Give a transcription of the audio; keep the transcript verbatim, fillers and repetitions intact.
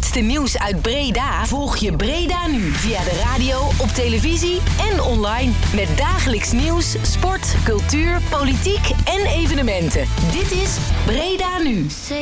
laatste nieuws uit Breda volg je Breda Nu via de radio, op televisie en online. Met dagelijks nieuws, sport, cultuur, politiek en evenementen. Dit is Breda Nu.